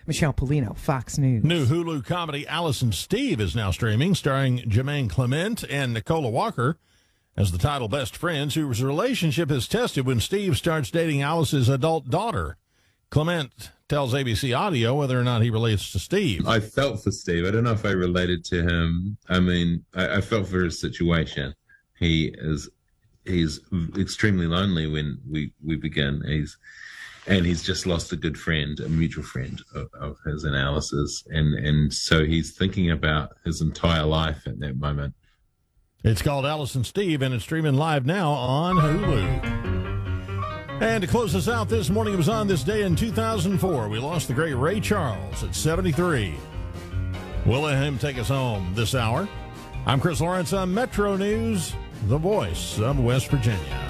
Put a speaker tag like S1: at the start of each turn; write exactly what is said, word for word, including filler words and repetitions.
S1: Michelle Polino, Fox News.
S2: New Hulu comedy Allison Steve is now streaming, starring Jermaine Clement and Nicola Walker as the title best friends, whose relationship is tested when Steve starts dating Alice's adult daughter. Clement tells A B C Audio whether or not he relates to Steve.
S3: I felt for Steve. I don't know if I related to him. I mean, I, I felt for his situation. He is he's extremely lonely when we, we begin. He's and he's just lost a good friend, a mutual friend of, of his and Alice's. And, and so he's thinking about his entire life at that moment.
S2: It's called Allison Steve, and it's streaming live now on Hulu. And to close us out this morning, it was on this day in two thousand four. We lost the great Ray Charles at seventy-three. We'll let him take us home this hour. I'm Chris Lawrence on Metro News, the voice of West Virginia.